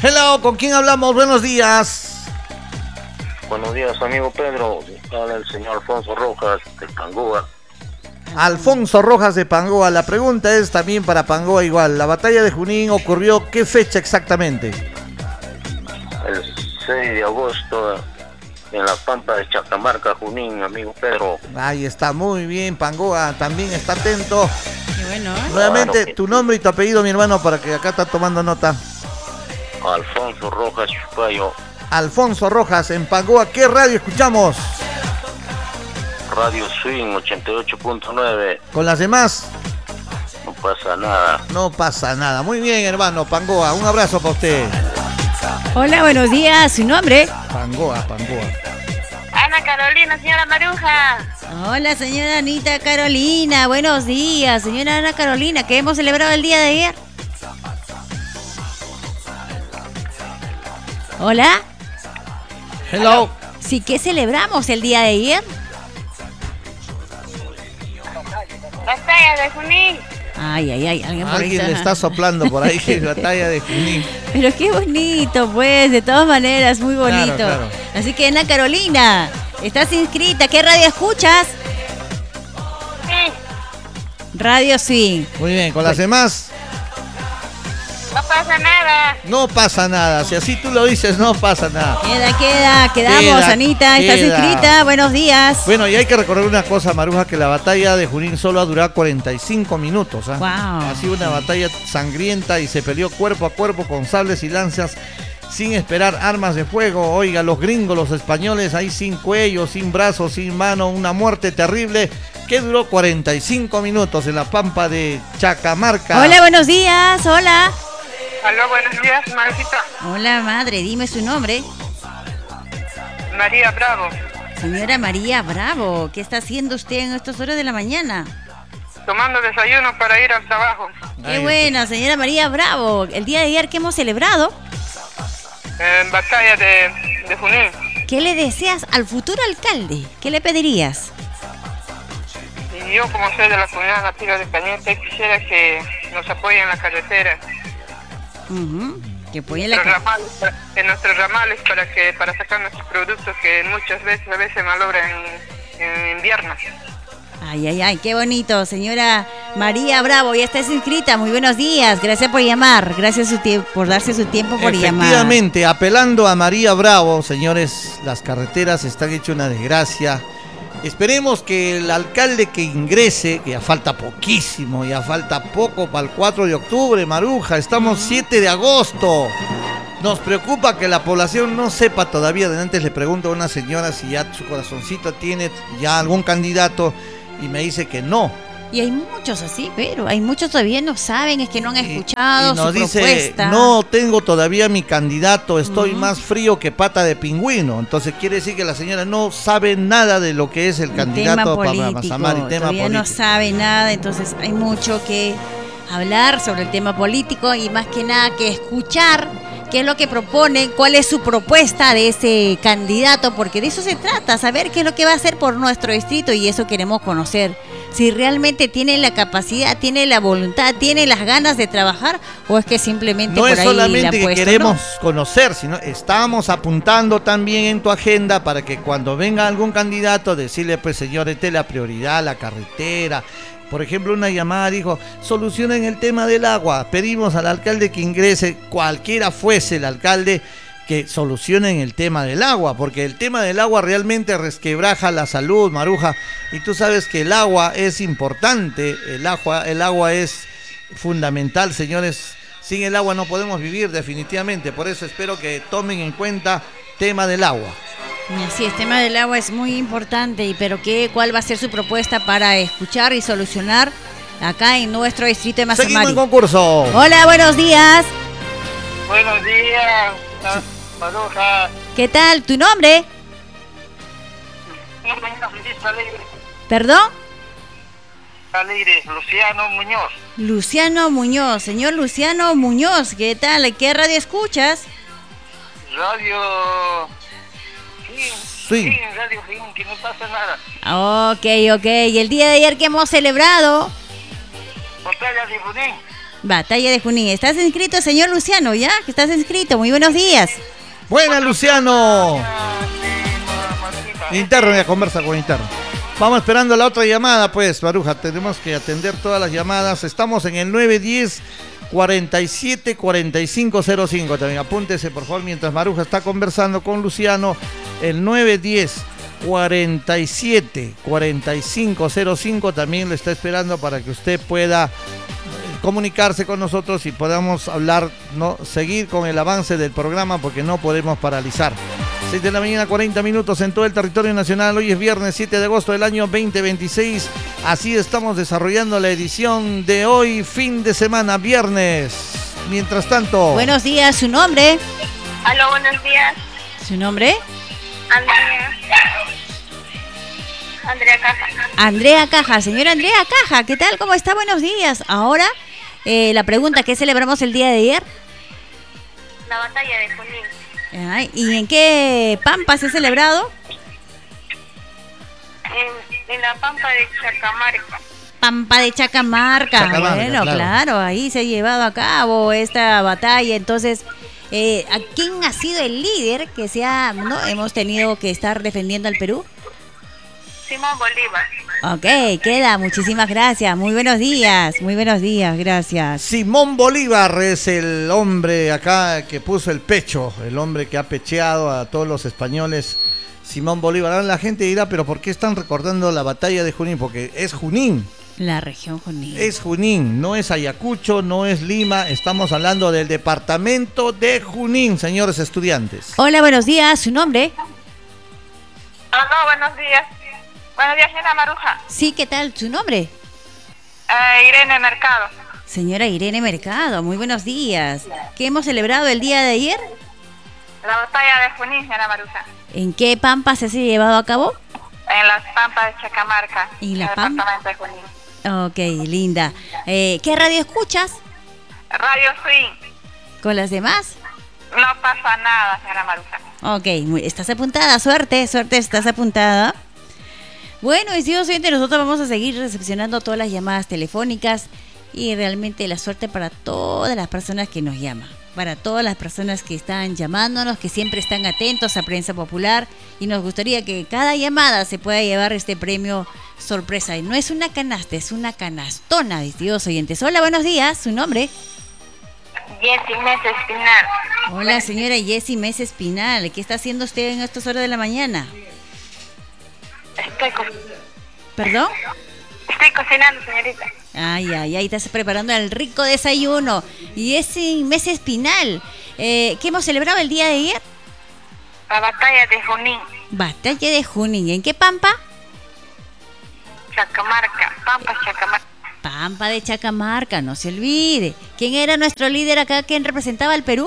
Hello, ¿con quién hablamos? Buenos días. Buenos días, amigo Pedro. Habla el señor Alfonso Rojas de Pangoa. Alfonso Rojas de Pangoa. La pregunta es también para Pangoa igual. ¿La batalla de Junín ocurrió qué fecha exactamente? El 6 de agosto en la Pampa de Chacamarca, Junín, amigo Pedro. Ahí está, muy bien, Pangoa. También está atento. Qué bueno, ¿eh? Nuevamente, Claro. tu nombre y tu apellido, mi hermano, para que acá está tomando nota. Alfonso Rojas Chupayo, Alfonso Rojas en Pangoa. ¿Qué radio escuchamos? Radio Swing 88.9. Con las demás, No pasa nada. no pasa nada. Muy bien, hermano, Pangoa. Un abrazo para usted. Hola, buenos días. ¿Su nombre? Pangoa. Ana Carolina, señora Maruja. Hola, señora Anita Carolina. Buenos días, señora Ana Carolina. ¿Qué hemos celebrado el día de ayer? Hola. Hello. Sí, ¿qué celebramos el día de ayer? Batalla de Junín. Ay, alguien por ahí Alguien le está soplando por ahí que es batalla de Junín. Pero qué bonito, pues, de todas maneras, muy bonito. Claro. Así que, Ana Carolina, estás inscrita. ¿Qué radio escuchas? Sí, Radio Swing. Muy bien, con las demás, no pasa nada. no pasa nada. Si así tú lo dices, no pasa nada. Quedamos, Anita, ¿estás queda. inscrita? Buenos días. Bueno, y hay que recordar una cosa, Maruja, que la batalla de Junín solo ha durado 45 minutos. ¿Ah? Wow. Ha sido una batalla sangrienta y se peleó cuerpo a cuerpo con sables y lanzas sin esperar armas de fuego. Oiga, los gringos, los españoles, ahí sin cuello, sin brazos, sin mano, una muerte terrible que duró 45 minutos en la Pampa de Chacamarca. Hola, buenos días. Hola. Aló, buenos días, Marcita. Hola, madre, dime su nombre. María Bravo. Señora María Bravo, ¿qué está haciendo usted en estas horas de la mañana? Tomando desayuno para ir al trabajo. Qué buena, señora María Bravo. El día de ayer que hemos celebrado, En batalla de Junín. ¿qué le deseas al futuro alcalde? ¿Qué le pedirías? Y yo, como soy de la comunidad nativa de Cañete, quisiera que nos apoyen en la carretera. Que apoye En nuestros ramales para sacar nuestros productos que muchas veces malogran en invierno. Ay, qué bonito, señora María Bravo, ya estás inscrita, muy buenos días, gracias por llamar, gracias por darse su tiempo por llamar. Efectivamente, apelando a María Bravo, señores, las carreteras están hechas una desgracia. Esperemos que el alcalde que ingrese, que ya falta poquísimo, ya falta poco para el 4 de octubre, Maruja, estamos 7 de agosto. Nos preocupa que la población no sepa todavía. De antes le pregunto a una señora si ya su corazoncito tiene ya algún candidato y me dice que no. Y hay muchos así, pero hay muchos todavía no saben, es que no han escuchado y nos su dice, propuesta. no tengo todavía mi candidato, estoy más frío que pata de pingüino. Entonces quiere decir que la señora no sabe nada de lo que es el candidato para Mazamar y tema todavía político. no sabe nada, entonces hay mucho que hablar sobre el tema político y más que nada que escuchar qué es lo que propone, cuál es su propuesta de ese candidato, porque de eso se trata, saber qué es lo que va a hacer por nuestro distrito y eso queremos conocer. Si realmente tiene la capacidad, tiene la voluntad, tiene las ganas de trabajar o es que simplemente No por es ahí le solamente han que puesto, queremos ¿no? conocer, sino estamos apuntando también en tu agenda para que cuando venga algún candidato decirle, pues señor, esta es la prioridad, la carretera. Por ejemplo, una llamada dijo, solucionen el tema del agua. Pedimos al alcalde que ingrese, cualquiera fuese el alcalde, que solucionen el tema del agua, porque el tema del agua realmente resquebraja la salud, Maruja, y tú sabes que el agua es importante, el agua es fundamental, señores. Sin el agua no podemos vivir definitivamente, por eso espero que tomen en cuenta tema del agua. Sí, el tema del agua es muy importante, pero ¿cuál va a ser su propuesta para escuchar y solucionar acá en nuestro distrito de Mazamari? Seguimos en concurso. Hola, buenos días. Buenos días, Maruja. ¿Qué tal? ¿Tu nombre? ¿Perdón? Alegre, Luciano Muñoz. Luciano Muñoz. Señor Luciano Muñoz, ¿qué tal? ¿Qué radio escuchas? Radio... Sí. Radio Fin, que no pasa nada. Ok. ¿Y el día de ayer que hemos celebrado? Batalla de Junín. Batalla de Junín. ¿Estás inscrito, señor Luciano, ya? ¿Que estás inscrito? Muy buenos días. Buena, Luciano. Interno, ya conversa con interno. Vamos esperando la otra llamada, pues, Maruja. Tenemos que atender todas las llamadas. Estamos en el 910-47-4505. También apúntese, por favor, mientras Maruja está conversando con Luciano. El 910-47-4505 también le está esperando para que usted pueda comunicarse con nosotros y podamos hablar, no seguir con el avance del programa, porque no podemos paralizar. 6 de la mañana, 40 minutos en todo el territorio nacional. Hoy es viernes 7 de agosto del año 2026. Así estamos desarrollando la edición de hoy, fin de semana, viernes. Mientras tanto... Buenos días, ¿su nombre? Aló, buenos días. ¿Su nombre? Andrea Caja. Andrea Caja. Señora Andrea Caja, ¿qué tal? ¿Cómo está? Buenos días. Ahora, la pregunta, ¿qué celebramos el día de ayer? La batalla de Junín. Ay, ¿y en qué pampa se ha celebrado? En la pampa de Chacamarca. Pampa de Chacamarca. Bueno, claro, ahí se ha llevado a cabo esta batalla. Entonces, ¿a quién ha sido el líder que hemos tenido que estar defendiendo al Perú? Simón Bolívar. Ok, queda. Muchísimas gracias. Muy buenos días, gracias. Simón Bolívar es el hombre acá que puso el pecho, el hombre que ha pecheado a todos los españoles. Simón Bolívar. Ahora la gente dirá, pero ¿por qué están recordando la batalla de Junín? Porque es Junín. La región Junín. Es Junín, no es Ayacucho, no es Lima. Estamos hablando del departamento de Junín, señores estudiantes. Hola, buenos días. ¿Su nombre? Aló, buenos días. Buenos días, señora Maruja. Sí, ¿qué tal? ¿Su nombre? Irene Mercado. Señora Irene Mercado, muy buenos días. ¿Qué hemos celebrado el día de ayer? La batalla de Junín, señora Maruja. ¿En qué pampa se ha llevado a cabo? En las pampas de Chacamarca. ¿Y la pampa? Departamento de Junín. Ok, linda. ¿Qué radio escuchas? Radio Swing. ¿Con las demás? No pasa nada, señora Maruja. Ok, estás apuntada. Suerte, estás apuntada. Bueno, estimados oyentes, nosotros vamos a seguir recepcionando todas las llamadas telefónicas y realmente la suerte para todas las personas que nos llaman, para todas las personas que están llamándonos, que siempre están atentos a Prensa Popular, y nos gustaría que cada llamada se pueda llevar este premio sorpresa. Y no es una canasta, es una canastona, estimados oyentes. Hola, buenos días, ¿su nombre? Jessie Mesa Espinal. Hola, señora Jessie Mesa Espinal. ¿Qué está haciendo usted en estas horas de la mañana? ¿Perdón? Estoy cocinando, señorita. Ay, estás preparando el rico desayuno. Y ese Mesa Espinal, ¿qué hemos celebrado el día de ayer? La batalla de Junín. Batalla de Junín. ¿En qué pampa? Chacamarca, pampa Chacamarca. Pampa de Chacamarca, no se olvide. ¿Quién era nuestro líder acá? ¿Quién representaba al Perú?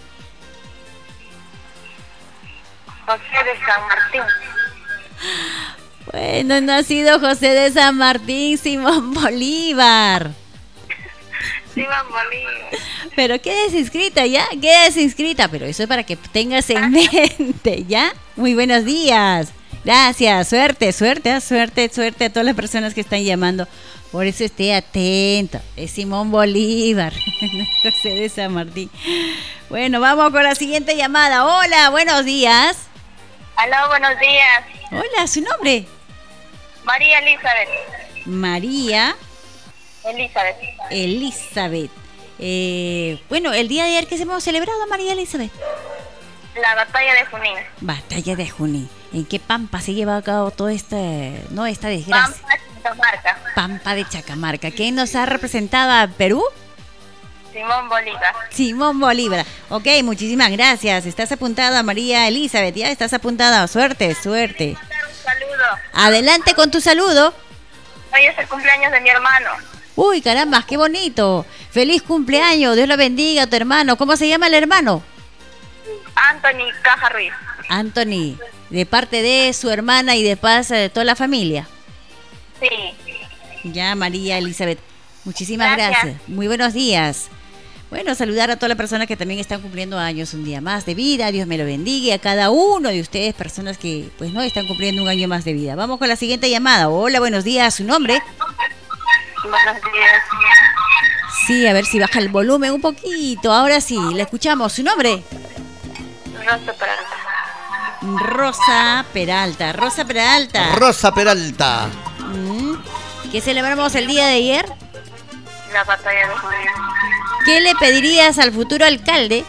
José de San Martín. Bueno, no ha sido José de San Martín, Simón Bolívar. Simón Bolívar. Pero quedes inscrita, ¿ya? Quedes inscrita, pero eso es para que tengas en mente, ¿ya? Muy buenos días. Gracias, suerte a todas las personas que están llamando. Por eso esté atento. Es Simón Bolívar, José de San Martín. Bueno, vamos con la siguiente llamada. Hola, buenos días. Aló, buenos días. Hola, ¿su nombre? María Elizabeth. María Elizabeth. Bueno, el día de ayer, ¿qué se hemos celebrado, María Elizabeth? La batalla de Junín. Batalla de Junín. ¿En qué pampa se lleva a cabo toda esta desgracia? Pampa de Chacamarca. Pampa de Chacamarca. ¿Quién nos ha representado a Perú? Simón Bolívar. Simón Bolívar. Ok, muchísimas gracias. Estás apuntada, María Elizabeth. Ya estás apuntada. Suerte. Un saludo. Adelante con tu saludo. Hoy es el cumpleaños de mi hermano. Uy, caramba, qué bonito. Feliz cumpleaños. Dios lo bendiga a tu hermano. ¿Cómo se llama el hermano? Anthony Caja Ruiz. Anthony, de parte de su hermana y de parte de toda la familia. Sí. Ya, María Elizabeth. Muchísimas gracias. Muy buenos días. Bueno, saludar a todas las personas que también están cumpliendo años, un día más de vida. Dios me lo bendiga. A cada uno de ustedes, personas que pues no están cumpliendo un año más de vida. Vamos con la siguiente llamada. Hola, buenos días. ¿Su nombre? Buenos días. Sí, a ver si baja el volumen un poquito. Ahora sí, le escuchamos. ¿Su nombre? Rosa Peralta. Rosa Peralta. Rosa Peralta. Rosa Peralta. ¿Qué celebramos el día de ayer? La batalla de Junín. ¿Qué le pedirías al futuro alcalde?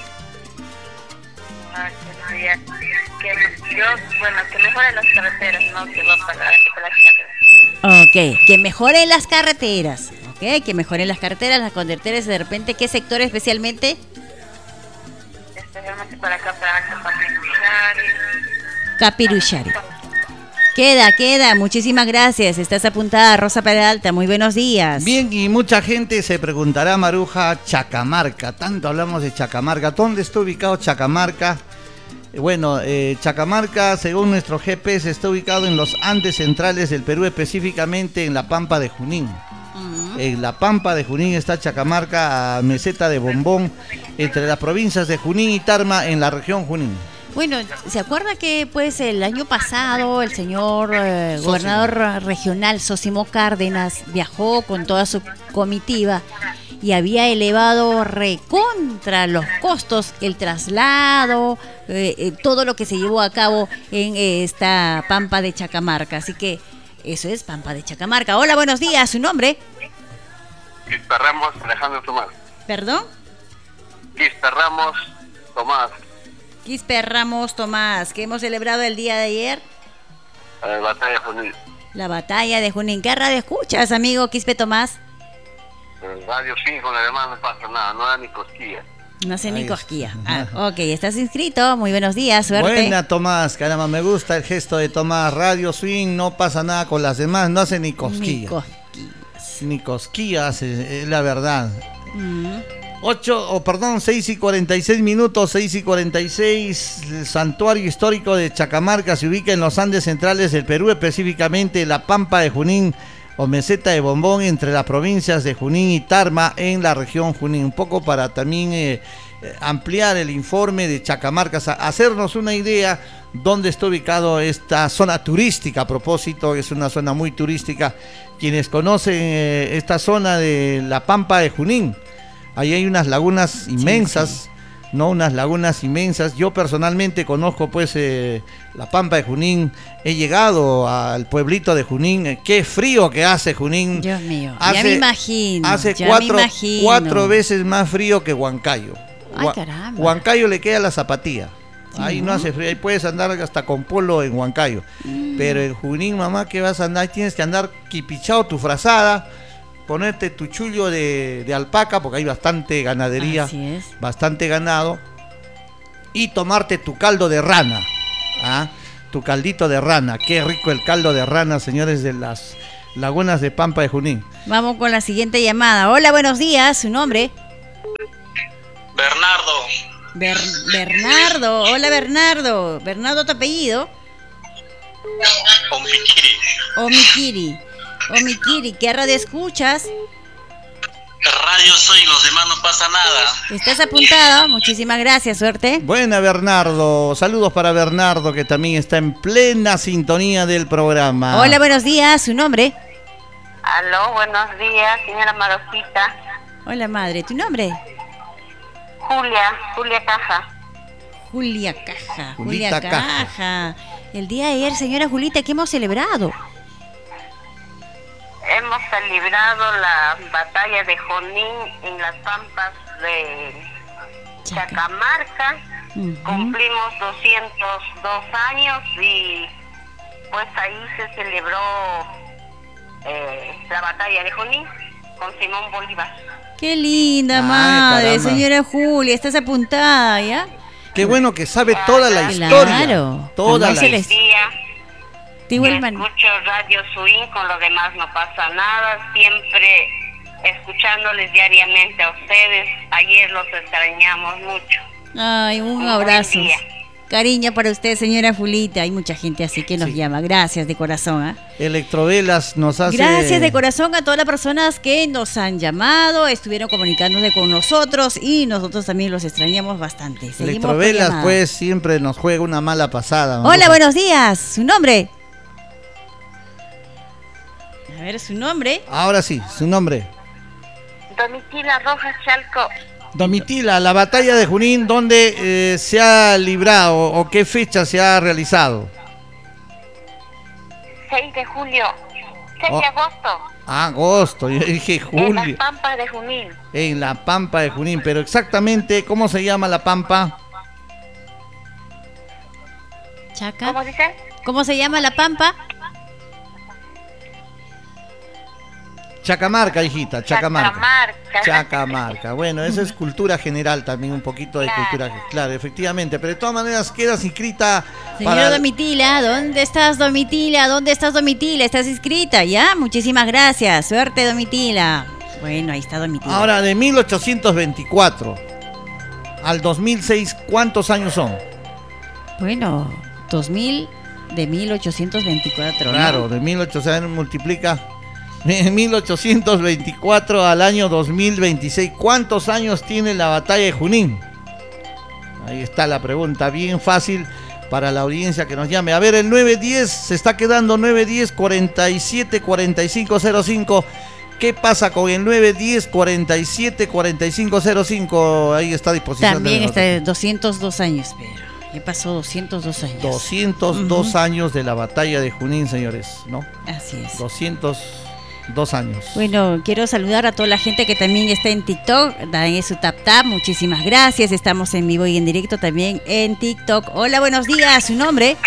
Que mejore las carreteras, ¿no? Que va para la chacra. Ok, que mejoren las carreteras. Ok, que mejoren las carreteras, las conductores. De repente, ¿qué sector especialmente? Especialmente para acá, para Capiruchari. Queda. Muchísimas gracias. Estás apuntada, Rosa Peralta. Muy buenos días. Bien, y mucha gente se preguntará, Maruja, Chacamarca. Tanto hablamos de Chacamarca. ¿Dónde está ubicado Chacamarca? Bueno, Chacamarca, según nuestro GPS, está ubicado en los Andes centrales del Perú, específicamente en la Pampa de Junín. En la Pampa de Junín está Chacamarca, a meseta de Bombón, entre las provincias de Junín y Tarma, en la región Junín. Bueno, ¿se acuerda que pues el año pasado el señor gobernador regional Sósimo Cárdenas viajó con toda su comitiva y había elevado recontra los costos, el traslado, todo lo que se llevó a cabo en esta Pampa de Chacamarca? Así que eso es Pampa de Chacamarca. Hola, buenos días, ¿su nombre? Quispe Ramos Alejandro Tomás. ¿Perdón? Quispe Ramos Tomás. Quispe Ramos Tomás, que hemos celebrado el día de ayer. Batalla de Junín. La batalla de Junín. ¿Qué radio escuchas, amigo Quispe Tomás? Radio 5, además no pasa nada, no da ni cosquilla. No hace ni cosquilla. Ok, estás inscrito. Muy buenos días, suerte. Buena, Tomás, caramba, me gusta el gesto de Tomás. Radio Swing, no pasa nada con las demás, no hace ni cosquilla. Ni cosquillas, es la verdad. 6:46 minutos, 6:46. El santuario histórico de Chacamarca se ubica en los Andes centrales del Perú, específicamente en la Pampa de Junín o meseta de Bombón, entre las provincias de Junín y Tarma, en la región Junín. Un poco para también ampliar el informe de Chacamarca, hacernos una idea dónde está ubicado esta zona turística. A propósito, es una zona muy turística. Quienes conocen esta zona de la Pampa de Junín, ahí hay unas lagunas inmensas, ¿no? Unas lagunas inmensas. Yo personalmente conozco pues la Pampa de Junín. He llegado al pueblito de Junín. Qué frío que hace Junín. Dios mío, ya me imagino. Hace cuatro veces más frío que Huancayo. Ay, caramba. Huancayo le queda la zapatilla. Sí, ahí no hace frío, ahí puedes andar hasta con polo en Huancayo. Pero en Junín, mamá, ¿qué vas a andar? Tienes que andar quipichado tu frazada, ponerte tu chullo de alpaca, porque hay bastante ganadería, así es, bastante ganado, y tomarte tu caldo de rana, tu caldito de rana. Qué rico el caldo de rana, señores de las lagunas de Pampa de Junín. Vamos con la siguiente llamada. Hola, buenos días, ¿su nombre? Bernardo. Bernardo, hola Bernardo. Bernardo, ¿tu apellido? Omikiri, ¿qué radio escuchas? Radio Soy, los demás no pasa nada. ¿Estás apuntado? Muchísimas gracias, suerte. Buena, Bernardo. Saludos para Bernardo, que también está en plena sintonía del programa. Hola, buenos días, ¿su nombre? Aló, buenos días, señora Marosita. Hola, madre, ¿tu nombre? Julia Caja. Julia Caja. El día de ayer, señora Julita, ¿qué hemos celebrado? Hemos celebrado la batalla de Junín en las Pampas de Chacamarca. Cumplimos 202 años y pues ahí se celebró la batalla de Junín con Simón Bolívar. Qué linda, madre, caramba. señora Julia, estás apuntada, ¿ya? Qué bueno que sabe toda la historia. Claro. Toda Además, la se historia. Escucho Radio Swing, con lo demás no pasa nada, siempre escuchándoles diariamente a ustedes. Ayer los extrañamos mucho. Ay, un Muy abrazo. buen día. Cariño para usted, señora Julita. Hay mucha gente así que nos llama. Gracias de corazón. Electrovelas nos hace... Gracias de corazón a todas las personas que nos han llamado, estuvieron comunicándose con nosotros y nosotros también los extrañamos bastante. Seguimos Electrovelas, con pues, siempre nos juega una mala pasada. Hola, buenos días. ¿Su nombre? A ver, ¿su nombre? Ahora sí, su nombre. Domitila Rojas Chalco. Domitila, la batalla de Junín, ¿dónde se ha librado o qué fecha se ha realizado? 6 de julio. 6 de agosto. Agosto, yo dije julio. En las Pampas de Junín. En la Pampa de Junín, pero exactamente, ¿cómo se llama la Pampa? Chaca. ¿Cómo dice? ¿Cómo se llama la pampa? Chacamarca, hijita, Chacamarca. Chacamarca. Chacamarca. Bueno, esa es cultura general también, un poquito de cultura, claro, efectivamente. Pero de todas maneras quedas inscrita Señora Domitila, ¿dónde estás, Domitila? ¿Dónde estás, Domitila? ¿Estás inscrita? Ya, muchísimas gracias. Suerte, Domitila. Bueno, ahí está Domitila. Ahora, de 1824 al 2006, ¿cuántos años son? Bueno, 2000 de 1824. Claro, ¿no? de 1800 multiplica. De 1824 al año 2026, ¿cuántos años tiene la batalla de Junín? Ahí está la pregunta, bien fácil para la audiencia que nos llame. A ver, el 910 se está quedando 910 47 4505. ¿Qué pasa con el 910 47 4505? Ahí está a disposición. También está de 202 años, pero ya pasó 202 años. 202 años de la batalla de Junín, señores, ¿no? Así es. 202 años. Bueno, quiero saludar a toda la gente que también está en TikTok, en su tap tap, muchísimas gracias, estamos en vivo y en directo también en TikTok. Hola, buenos días, ¿su nombre?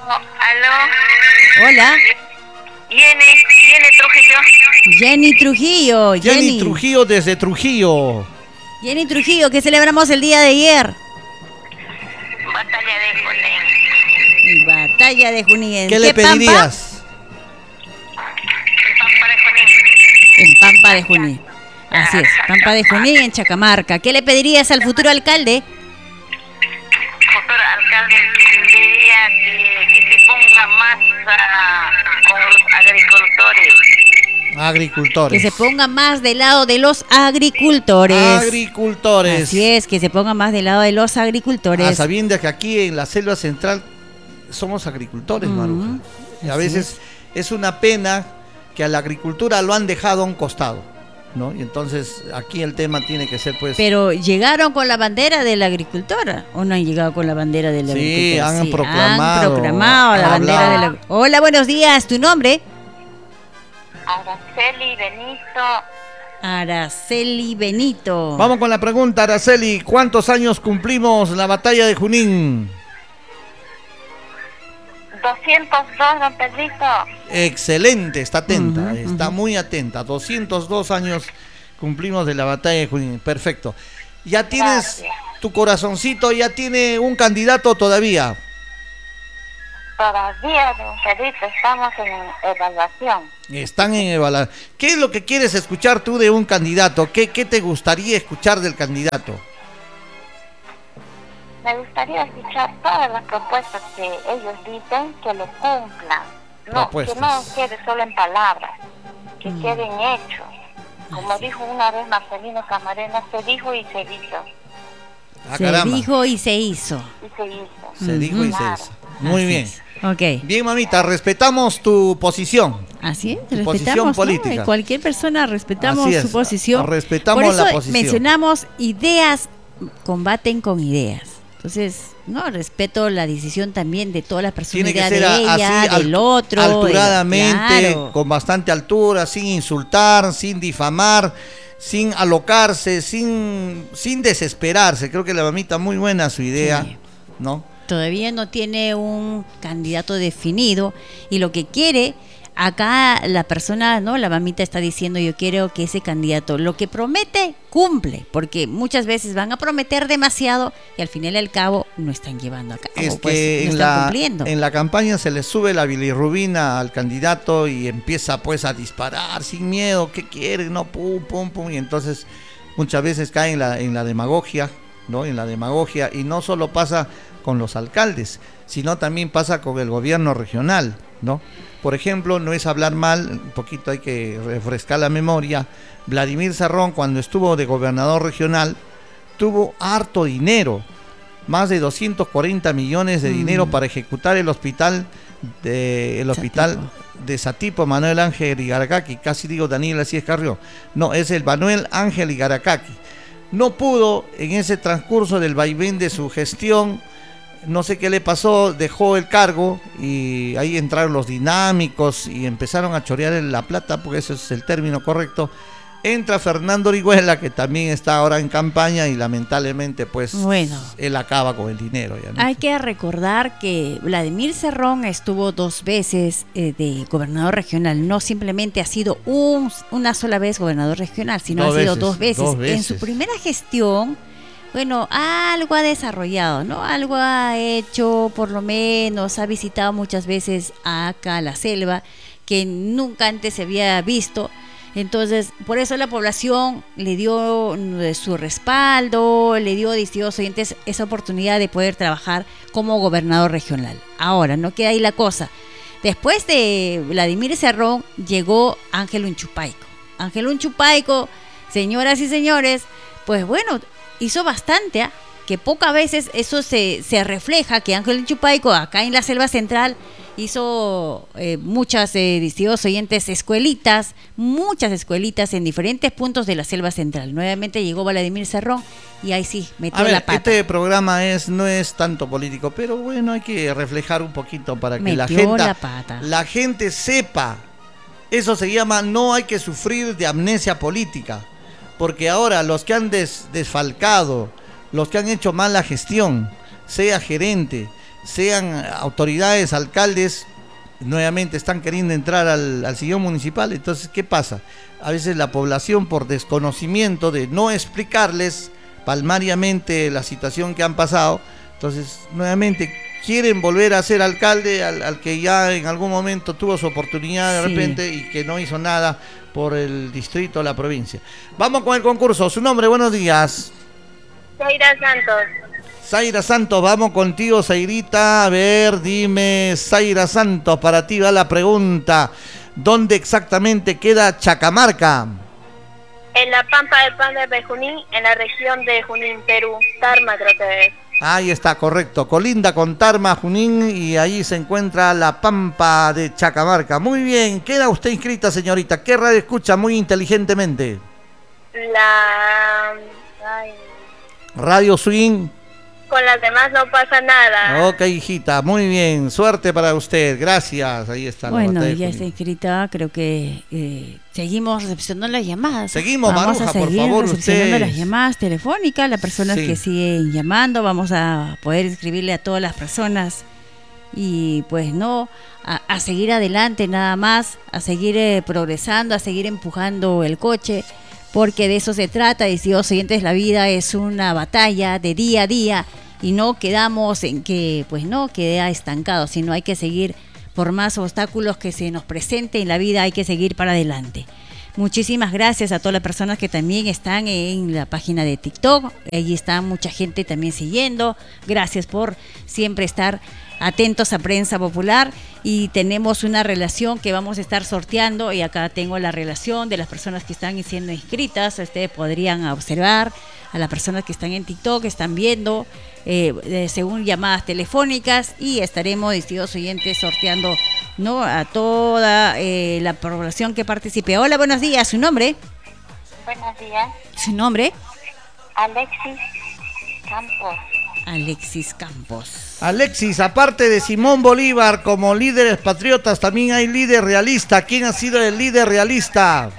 Aló. Hola. Jenny Trujillo. Jenny Trujillo. Jenny Trujillo desde Trujillo. Jenny Trujillo, ¿qué celebramos el día de ayer? Batalla de Junín. Batalla de Junín. ¿Qué le pedirías? En Pampa de Junín. Así es, Pampa de Junín en Chacamarca. ¿Qué le pedirías al futuro alcalde? Futuro alcalde diría que se ponga más con los agricultores. Agricultores. Que se ponga más del lado de los agricultores. Agricultores. Así es, que se ponga más del lado de los agricultores. Sabiendo que aquí en la selva central somos agricultores, Maruja. Y a veces es una pena que a la agricultura lo han dejado a un costado, ¿no? Y entonces aquí el tema tiene que ser, pues... Pero ¿llegaron con la bandera de la agricultora o no han llegado con la bandera de la agricultora? Sí, han proclamado la bandera de la... Hola, buenos días, ¿tu nombre? Araceli Benito. Araceli Benito. Vamos con la pregunta, Araceli. ¿Cuántos años cumplimos la batalla de Junín? 202, don Pedrito. Excelente, está atenta, está muy atenta. 202 años cumplimos de la batalla de Junín. Perfecto. ¿Ya tienes tu corazoncito, ya tiene un candidato todavía? Todavía, don Pedrito, estamos en evaluación. Están en evaluación. ¿Qué es lo que quieres escuchar tú de un candidato? ¿Qué te gustaría escuchar del candidato? Me gustaría escuchar todas las propuestas que ellos dicen, que lo cumplan. No, que no quede solo en palabras, que queden hechos. Como dijo una vez Marcelino Camarena, se dijo y se hizo. Se dijo y se hizo. Y se hizo. Se dijo y se hizo. Muy bien. Okay. Bien, mamita, respetamos tu posición. Así es, tu posición política. ¿no? Cualquier persona respetamos su posición. Respetamos Por eso la posición. mencionamos ideas combaten con ideas. Entonces, no, respeto la decisión también de todas las personas. Tiene que ser así, del otro. Alturadamente, claro, con bastante altura, sin insultar, sin difamar, sin alocarse, sin desesperarse. Creo que la mamita muy buena su idea, sí, ¿no? Todavía no tiene un candidato definido y lo que quiere acá la persona, ¿no? La mamita está diciendo, yo quiero que ese candidato lo que promete, cumple, porque muchas veces van a prometer demasiado y al final y al cabo no están llevando a cabo, es pues, que no están cumpliendo. En la campaña se le sube la bilirrubina al candidato y empieza pues a disparar sin miedo, ¿qué quiere? No, pum, pum, pum, y entonces muchas veces cae en la demagogia, ¿no? En la demagogia, y no solo pasa con los alcaldes, sino también pasa con el gobierno regional, ¿no? Por ejemplo, no es hablar mal, un poquito hay que refrescar la memoria. Vladimir Cerrón, cuando estuvo de gobernador regional, tuvo harto dinero, más de 240 millones de dinero para ejecutar el hospital del hospital de Satipo, Manuel Ángel Igaracaqui, casi digo Daniel Asís Carrió, no, es el Manuel Ángel Igaracaqui. No pudo en ese transcurso del vaivén de su gestión, no sé qué le pasó, dejó el cargo y ahí entraron los dinámicos y empezaron a chorear en la plata, porque ese es el término correcto. Entra Fernando Orihuela, que también está ahora en campaña y lamentablemente pues él acaba con el dinero. Ya, ¿no? Hay que recordar que Vladimir Cerrón estuvo 2 veces de gobernador regional, no simplemente ha sido una sola vez gobernador regional, sino ha sido 2 veces. En su primera gestión, algo ha desarrollado, ¿no? Algo ha hecho, por lo menos ha visitado muchas veces acá la selva, que nunca antes se había visto. Entonces, por eso la población le dio su respaldo, le dio a distintos oyentes esa oportunidad de poder trabajar como gobernador regional. Ahora, no queda ahí la cosa. Después de Vladimir Cerrón llegó Ángel Unchupaico. Ángel Unchupaico, señoras y señores, pues hizo bastante, que pocas veces eso se refleja, que Ángel Unchupaico acá en la Selva Central hizo muchas distintos oyentes muchas escuelitas en diferentes puntos de la Selva Central. Nuevamente llegó Vladimir Cerrón y ahí sí metió la pata. Este programa no es tanto político, pero hay que reflejar un poquito para que la gente sepa. Eso se llama, no hay que sufrir de amnesia política, porque ahora los que han desfalcado, los que han hecho mala gestión, sea gerente, sean autoridades, alcaldes, nuevamente están queriendo entrar al sillón municipal. Entonces, ¿qué pasa? A veces la población, por desconocimiento de no explicarles palmariamente la situación que han pasado, entonces nuevamente quieren volver a ser alcalde al que ya en algún momento tuvo su oportunidad de repente y que no hizo nada por el distrito o la provincia. Vamos con el concurso. Su nombre, buenos días. Zaira Santos. Zaira Santos, vamos contigo, Zairita. A ver, dime, Zaira Santos, para ti va la pregunta. ¿Dónde exactamente queda Chacamarca? En la Pampa del Pan de Junín, en la región de Junín, Perú. Tarma, creo que es. Ahí está, correcto. Colinda con Tarma, Junín, y ahí se encuentra la Pampa de Chacamarca. Muy bien, queda usted inscrita, señorita. ¿Qué radio escucha muy inteligentemente? Radio Swing. Con las demás no pasa nada. Ok, hijita, muy bien. Suerte para usted. Gracias. Ahí está. Ya está inscrita. Creo que seguimos recepcionando las llamadas. Seguimos, vamos Maruja, a seguir por favor, recepcionando las llamadas telefónicas. Las personas que siguen llamando, vamos a poder escribirle a todas las personas. Y pues a seguir adelante nada más, a seguir progresando, a seguir empujando el coche. Porque de eso se trata, estimados oyentes, la vida es una batalla de día a día y no quedamos en que quede estancado, sino hay que seguir por más obstáculos que se nos presenten en la vida, hay que seguir para adelante. Muchísimas gracias a todas las personas que también están en la página de TikTok, allí está mucha gente también siguiendo, gracias por siempre estar atentos a Prensa Popular y tenemos una relación que vamos a estar sorteando y acá tengo la relación de las personas que están siendo inscritas. Ustedes podrían observar a las personas que están en TikTok, que están viendo según llamadas telefónicas y estaremos, distintos oyentes, sorteando a toda la población que participe. Hola, buenos días, ¿su nombre? Buenos días. ¿Su nombre? Alexis Campos. Alexis Campos. Alexis, aparte de Simón Bolívar como líderes patriotas, también hay líder realista. ¿Quién ha sido el líder realista?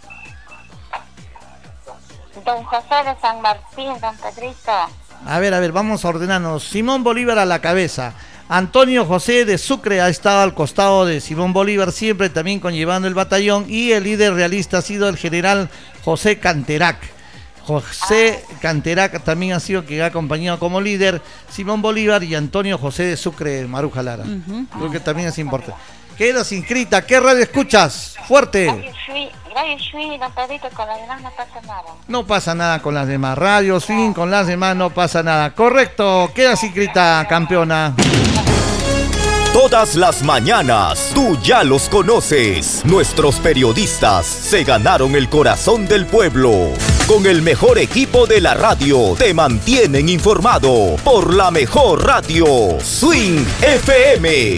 Don José de San Martín, don Pedrito. A ver, vamos a ordenarnos. Simón Bolívar a la cabeza. Antonio José de Sucre ha estado al costado de Simón Bolívar, siempre también conllevando el batallón. Y el líder realista ha sido el general José Canterac. José Canterac también ha sido que ha acompañado como líder Simón Bolívar y Antonio José de Sucre, Maruja Lara. Creo que también es importante. Quedas inscrita. ¿Qué radio escuchas? Fuerte. Radio Swing, don Pedrito, con las demás no pasa nada. No pasa nada con las demás. Radio Swing, con las demás no pasa nada. Correcto. Quedas inscrita, campeona. Todas las mañanas, tú ya los conoces. Nuestros periodistas se ganaron el corazón del pueblo. con el mejor equipo de la radio, te mantienen informado por la mejor radio, Swing FM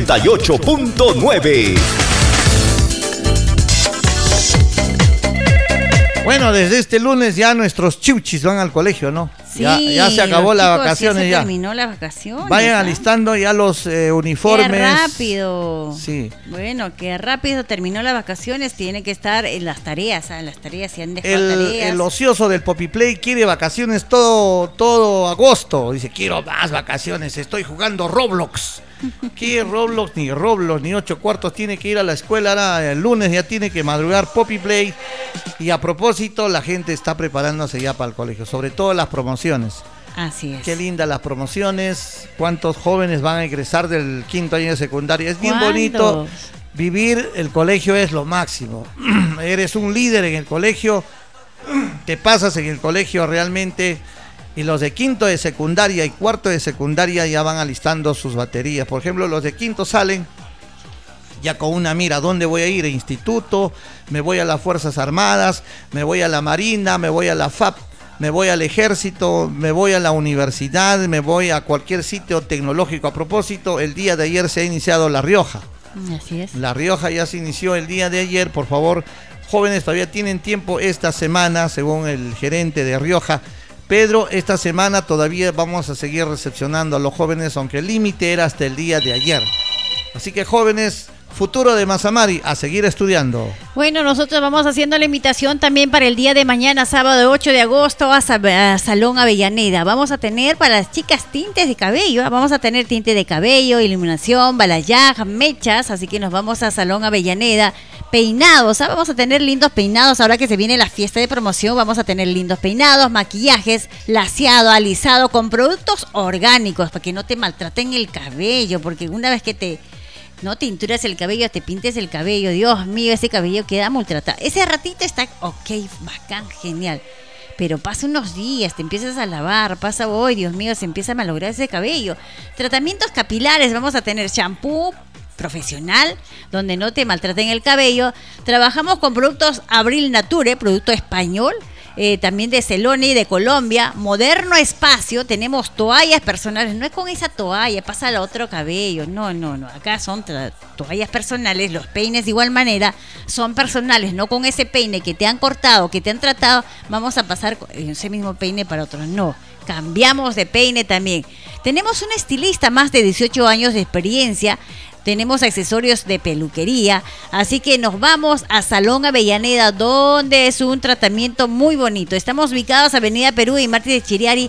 88.9. Bueno, desde este lunes ya nuestros chuchis van al colegio, ¿no? Sí, ya se acabó las vacaciones. Ya terminó las vacaciones. Vayan alistando ya los uniformes. Qué rápido. Sí. Bueno, qué rápido terminó las vacaciones. Tiene que estar en las tareas. En las tareas, si han dejado tareas. El ocioso del Poppy Play quiere vacaciones todo agosto. Dice, quiero más vacaciones, estoy jugando Roblox. ¿Qué Roblox? Ni 8 cuartos, tiene que ir a la escuela. Ahora el lunes ya tiene que madrugar Poppy Play. Y a propósito, la gente está preparándose ya para el colegio, sobre todo las promociones. Así es. Qué lindas las promociones. ¿Cuántos jóvenes van a egresar del 5º año de secundaria? Es bien bonito. Vivir el colegio es lo máximo. Eres un líder en el colegio. Te pasas en el colegio realmente. Y los de 5º de secundaria y 4º de secundaria ya van alistando sus baterías. Por ejemplo, los de 5º salen ya con una mira, ¿dónde voy a ir? Instituto, me voy a las Fuerzas Armadas, me voy a la Marina, me voy a la FAP, me voy al Ejército, me voy a la universidad, me voy a cualquier sitio tecnológico. A propósito, el día de ayer se ha iniciado La Rioja. Así es. La Rioja ya se inició el día de ayer. Por favor, jóvenes, todavía tienen tiempo esta semana, según el gerente de Rioja, Pedro. Esta semana todavía vamos a seguir recepcionando a los jóvenes, aunque el límite era hasta el día de ayer. Así que jóvenes, futuro de Mazamari, a seguir estudiando. Bueno, nosotros vamos haciendo la invitación también para el día de mañana, sábado 8 de agosto, a Salón Avellaneda. Vamos a tener para las chicas tintes de cabello, vamos a tener tinte de cabello, iluminación, balayage, mechas, así que nos vamos a Salón Avellaneda. Peinados, vamos a tener lindos peinados, ahora que se viene la fiesta de promoción, vamos a tener lindos peinados, maquillajes, laseado, alisado, con productos orgánicos, para que no te maltraten el cabello, porque una vez que no tinturas el cabello, te pintes el cabello, Dios mío, ese cabello queda maltratado. Ese ratito está ok, bacán, genial. Pero pasa unos días, te empiezas a lavar, pasa hoy, Dios mío, se empieza a malograr ese cabello. Tratamientos capilares, vamos a tener shampoo profesional, donde no te maltraten el cabello. Trabajamos con productos Abril Nature, producto español. También de Celone y de Colombia, Moderno Espacio, tenemos toallas personales, no es con esa toalla, pasa al otro cabello, no, acá son toallas personales, los peines de igual manera son personales, no con ese peine que te han cortado, que te han tratado, vamos a pasar ese mismo peine para otros, no, cambiamos de peine también. Tenemos un estilista, más de 18 años de experiencia. Tenemos accesorios de peluquería, así que nos vamos a Salón Avellaneda, donde es un tratamiento muy bonito. Estamos ubicados Avenida Perú y Martí de Chiriari,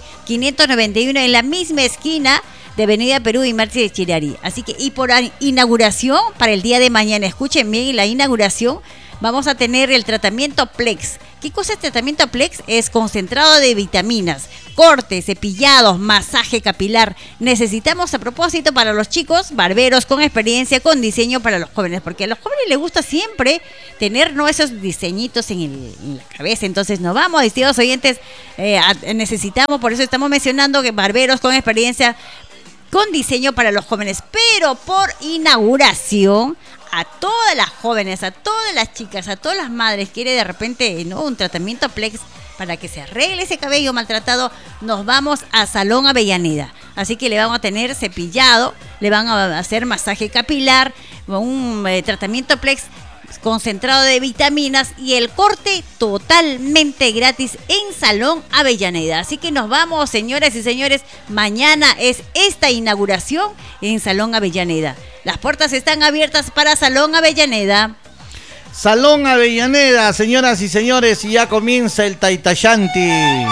591, en la misma esquina de Avenida Perú y Martí de Chiriari. Así que, y por inauguración, para el día de mañana, escuchen bien, la inauguración, vamos a tener el tratamiento Plex. ¿Qué cosa es tratamiento Plex? Es concentrado de vitaminas, cortes, cepillados, masaje capilar. Necesitamos, a propósito, para los chicos, barberos con experiencia, con diseño para los jóvenes, porque a los jóvenes les gusta siempre tener esos diseñitos en la cabeza. Entonces nos vamos, distinguidos oyentes, necesitamos, por eso estamos mencionando que barberos con experiencia, con diseño para los jóvenes, pero por inauguración, a todas las jóvenes, a todas las chicas, a todas las madres, quiere de repente, ¿no?, un tratamiento Plex para que se arregle ese cabello maltratado, nos vamos a Salón Avellaneda. Así que le vamos a tener cepillado, le van a hacer masaje capilar, un tratamiento Plex concentrado de vitaminas y el corte totalmente gratis en Salón Avellaneda. Así que nos vamos, señoras y señores, mañana es esta inauguración en Salón Avellaneda. Las puertas están abiertas para Salón Avellaneda. Salón Avellaneda, señoras y señores, y ya comienza el Taitayanti.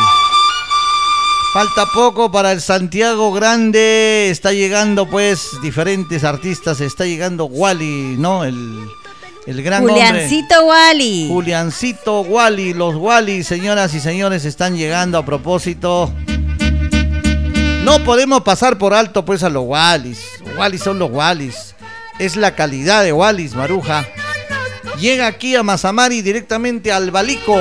Falta poco para el Santiago Grande. Está llegando pues diferentes artistas. Está llegando Wally, ¿no? El gran Juliancito hombre. Wally. Juliancito Wally. Los Wally, señoras y señores, están llegando. A propósito, no podemos pasar por alto pues a los Wallys. Wallys son los Wallys. Es la calidad de Wallys, Maruja. Llega aquí a Mazamari directamente al Balico.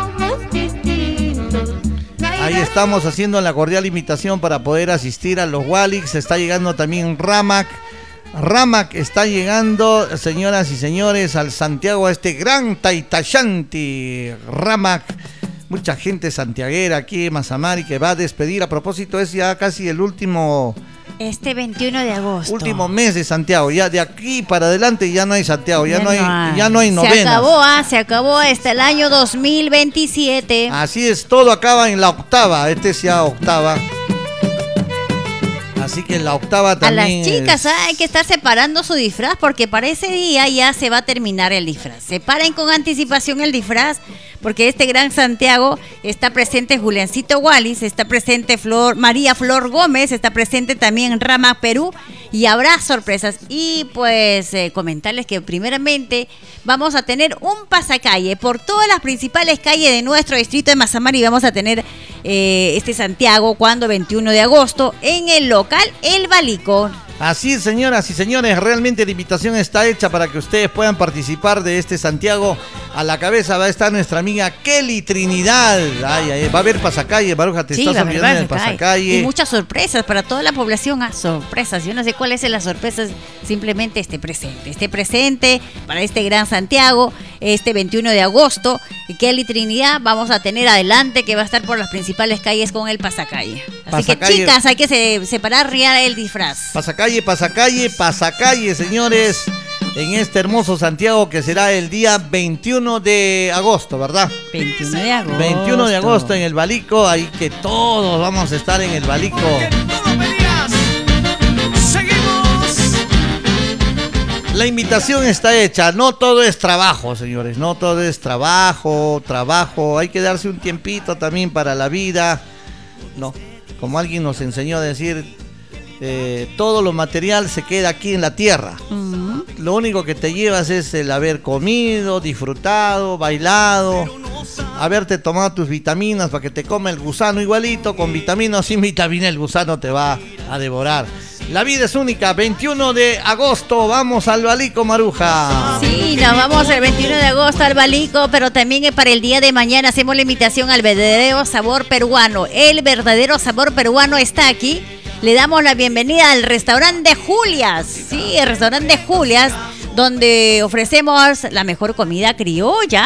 Ahí estamos haciendo la cordial invitación para poder asistir a los Wallys. Está llegando también Ramac. Ramac está llegando, señoras y señores, al Santiago, a este gran Taitayanti. Ramac, mucha gente santiaguera aquí en Mazamari que va a despedir. A propósito, es ya casi el último... Este 21 de agosto. Último mes de Santiago. Ya de aquí para adelante ya no hay Santiago, ya no hay novenas. Se acabó hasta el año 2027. Así es, todo acaba en la octava. Este es ya octava. Así que en la octava también. A las chicas hay que estar separando su disfraz porque para ese día ya se va a terminar el disfraz. Separen con anticipación el disfraz porque este gran Santiago está presente Juliancito Wallis, está presente María Flor Gómez, está presente también Rama Perú y habrá sorpresas. Y pues comentarles que primeramente vamos a tener un pasacalle por todas las principales calles de nuestro distrito de Mazamari. Vamos a tener este Santiago cuando 21 de agosto en el local El Balico. Así es, señoras y señores, realmente la invitación está hecha para que ustedes puedan participar de este Santiago. A la cabeza va a estar nuestra amiga Kelly Trinidad. Ay, va a haber pasacalle, Maruja, te estás olvidando del pasacalle. Y muchas sorpresas para toda la población. Sorpresas, yo no sé cuáles son las sorpresas, simplemente esté presente para este gran Santiago, este 21 de agosto. Y Kelly Trinidad vamos a tener adelante, que va a estar por las principales calles con el pasacalle. Así que chicas, hay que separar real el disfraz. Pasacalle, señores, en este hermoso Santiago que será el día 21 de agosto, ¿verdad? 21 de agosto. 21 de agosto en el Balico, ahí que todos vamos a estar en el Balico. La invitación está hecha, no todo es trabajo, señores, no todo es trabajo, hay que darse un tiempito también para la vida, no, como alguien nos enseñó a decir, todo lo material se queda aquí en la tierra. Uh-huh. Lo único que te llevas es el haber comido, disfrutado, bailado, haberte tomado tus vitaminas para que te coma el gusano igualito, con vitamina o sin vitamina el gusano te va a devorar. La vida es única, 21 de agosto, vamos al Balico, Maruja. Sí, nos vamos el 21 de agosto al Balico, pero también para el día de mañana hacemos la invitación al verdadero sabor peruano. El verdadero sabor peruano está aquí. Le damos la bienvenida al restaurante Julias. Sí, el restaurante Julias, donde ofrecemos la mejor comida criolla.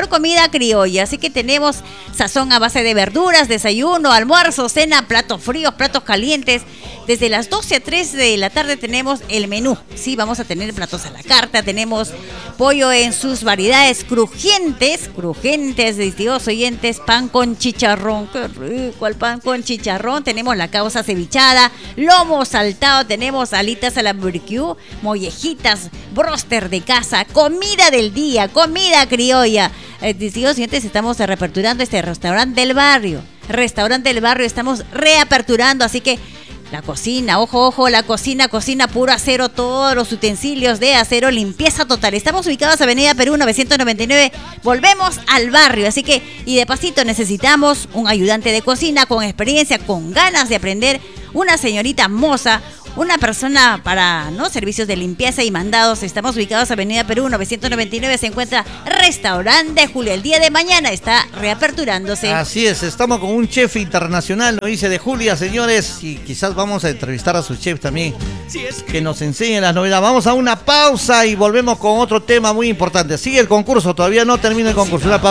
Así que tenemos sazón a base de verduras, desayuno, almuerzo, cena, platos fríos, platos calientes. Desde las 12 a 3 de la tarde tenemos el menú. Sí, vamos a tener platos a la carta. Tenemos pollo en sus variedades crujientes, distinguidos oyentes, pan con chicharrón. Qué rico el pan con chicharrón. Tenemos la causa cevichada, lomo saltado, tenemos alitas a la barbecue, mollejitas, bróster de casa, comida del día, comida criolla. Distinguidos oyentes, estamos reaperturando este restaurante del barrio. Estamos reaperturando, así que la cocina, ojo, la cocina puro acero, todos los utensilios de acero, limpieza total. Estamos ubicados Avenida Perú 999, volvemos al barrio, así que, y de pasito necesitamos un ayudante de cocina con experiencia, con ganas de aprender, una señorita moza, una persona para servicios de limpieza y mandados. Estamos ubicados Avenida Perú 999, se encuentra Restaurante Julia. El día de mañana está reaperturándose. Así es, estamos con un chef internacional, nos dice de Julia, señores, y quizás vamos a entrevistar a su chef también, que nos enseñe las novedades. Vamos a una pausa y volvemos con otro tema muy importante. Sigue el concurso, todavía no termina el concurso. Una pausa.